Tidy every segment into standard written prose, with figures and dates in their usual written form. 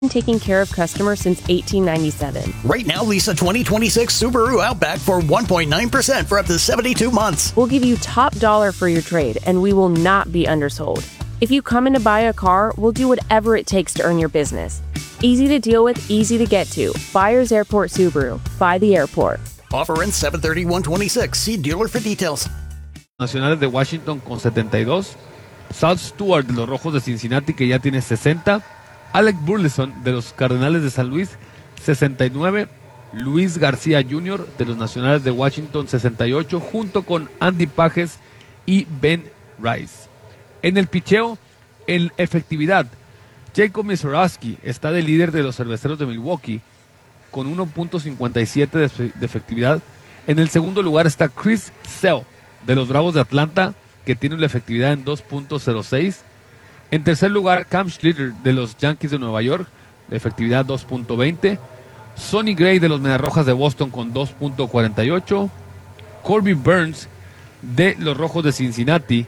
taking care of customers since 1897. Right now, lease a 2026 Subaru Outback for 1.9% for up to 72 months. We'll give you top dollar for your trade, and we will not be undersold. If you come in to buy a car, we'll do whatever it takes to earn your business. Easy to deal with, easy to get to. Buyers Airport Subaru. By the airport. Offer ends 7/30/126. See dealer for details. Nacionales de Washington con 72. South Stewart de los Rojos de Cincinnati, que ya tiene 60. Alec Burleson de los Cardenales de San Luis, 69. Luis García Jr. de los Nacionales de Washington, 68, junto con Andy Pages y Ben Rice. En el picheo, en efectividad, Jacob Misiorowski está de líder de los Cerveceros de Milwaukee con 1.57 de efectividad. En el segundo lugar está Chris Sale de los Bravos de Atlanta, que tiene la efectividad en 2.06. En tercer lugar, Cam Schlitter de los Yankees de Nueva York, de efectividad 2.20. Sonny Gray de los Mediarrojas de Boston con 2.48. Corby Burns de los Rojos de Cincinnati,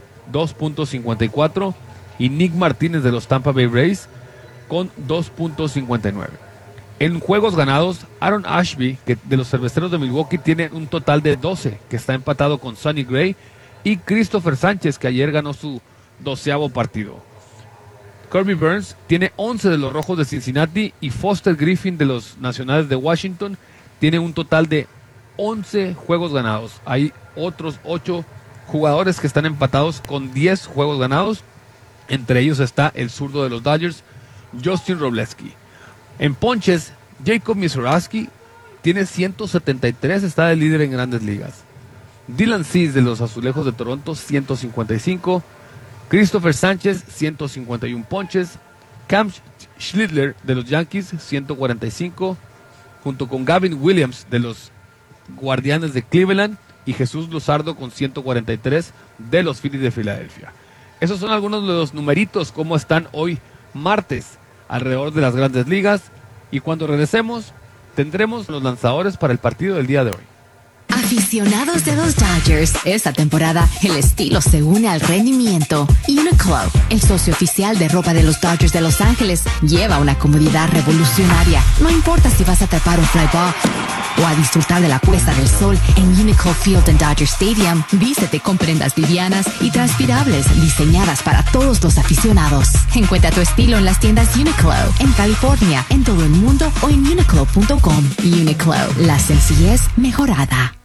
2.54. Y Nick Martínez de los Tampa Bay Rays con 2.59. En juegos ganados, Aaron Ashby de los Cerveceros de Milwaukee tiene un total de 12, que está empatado con Sonny Gray, y Christopher Sánchez, que ayer ganó su 12º partido. Corby Burns tiene 11 de los Rojos de Cincinnati, y Foster Griffin de los Nacionales de Washington tiene un total de 11 juegos ganados. Hay otros 8 jugadores que están empatados con 10 juegos ganados. Entre ellos está el zurdo de los Dodgers, Justin Robleski. En ponches, Jacob Misiorowski tiene 173, está de líder en Grandes Ligas. Dylan Cease de los Azulejos de Toronto, 155. Christopher Sánchez, 151 ponches. Cam Schlittler de los Yankees, 145. Junto con Gavin Williams de los Guardianes de Cleveland. Y Jesús Luzardo con 143 de los Phillies de Filadelfia. Esos son algunos de los numeritos, cómo están hoy martes alrededor de las Grandes Ligas. Y cuando regresemos, tendremos los lanzadores para el partido del día de hoy. Aficionados de los Dodgers, esta temporada el estilo se une al rendimiento. Uniqlo, el socio oficial de ropa de los Dodgers de Los Ángeles, lleva una comodidad revolucionaria. No importa si vas a atrapar un fly ball o a disfrutar de la puesta del sol en Uniqlo Field en Dodger Stadium, vístete con prendas livianas y transpirables diseñadas para todos los aficionados. Encuentra tu estilo en las tiendas Uniqlo, en California, en todo el mundo o en uniqlo.com. Uniqlo, la sencillez mejorada.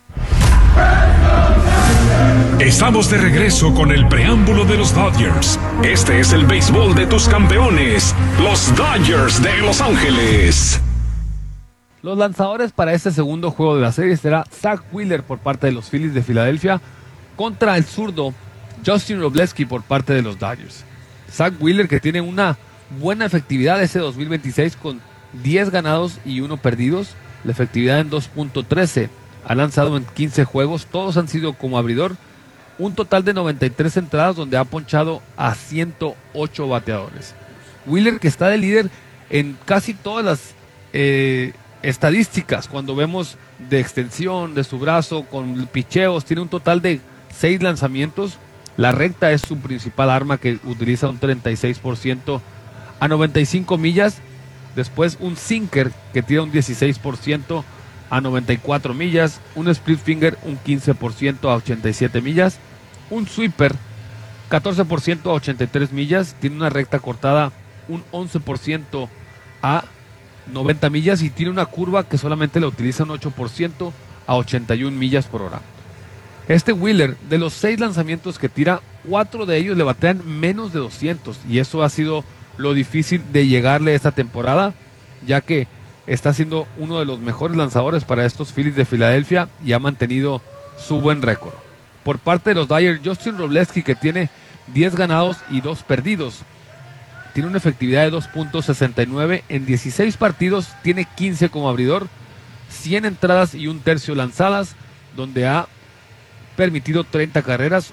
Estamos de regreso con el preámbulo de los Dodgers. Este es el béisbol de tus campeones, los Dodgers de Los Ángeles. Los lanzadores para este segundo juego de la serie será Zach Wheeler por parte de los Phillies de Filadelfia contra el zurdo Justin Robleski por parte de los Dodgers. Zach Wheeler, que tiene una buena efectividad ese 2026 con 10 ganados y 1 perdidos, la efectividad en 2.13. Ha lanzado en 15 juegos, todos han sido como abridor, un total de 93 entradas donde ha ponchado a 108 bateadores. Wheeler, que está de líder en casi todas las estadísticas, cuando vemos de extensión de su brazo, con picheos, tiene un total de 6 lanzamientos. La recta es su principal arma, que utiliza un 36% a 95 millas. Después un sinker que tira un 16% a 94 millas. Un split finger un 15% a 87 millas. Un sweeper 14% a 83 millas. Tiene una recta cortada un 11% a 90 millas y tiene una curva que solamente la utiliza un 8% a 81 millas por hora. Este Wheeler, de los 6 lanzamientos que tira, 4 de ellos le batean menos de 200, y eso ha sido lo difícil de llegarle esta temporada, ya que está siendo uno de los mejores lanzadores para estos Phillies de Filadelfia y ha mantenido su buen récord. Por parte de los Dodgers, Justin Robleski, que tiene 10 ganados y 2 perdidos, tiene una efectividad de 2.69 en 16 partidos, tiene 15 como abridor, 100 entradas y un tercio lanzadas, donde ha permitido 30 carreras,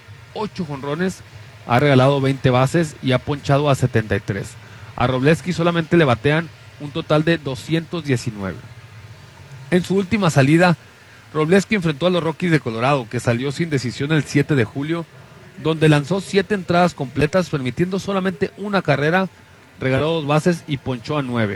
8 jonrones, ha regalado 20 bases y ha ponchado a 73. A Robleski solamente le batean un total de 219. En su última salida, Robleski enfrentó a los Rockies de Colorado, que salió sin decisión el 7 de julio, donde lanzó 7 entradas completas, permitiendo solamente una carrera, regaló 2 bases y ponchó a 9.